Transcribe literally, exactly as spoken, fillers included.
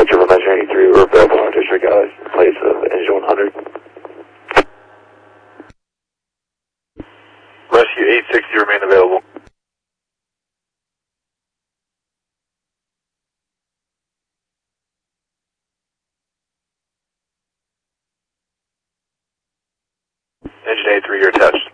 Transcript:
Triple Measure eighty-three, we're available on District Guys in place of Engine one hundred. Rescue eight sixty remain available. Engine eighty-three, you're attached.